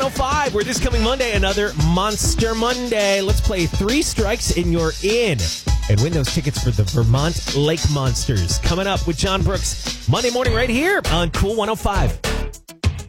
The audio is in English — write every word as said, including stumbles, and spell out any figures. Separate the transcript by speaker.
Speaker 1: oh five, where this coming Monday, another Monster Monday. Let's play Three Strikes and You're In. And win those tickets for the Vermont Lake Monsters. Coming up with John Brooks Monday morning right here on Cool one oh five.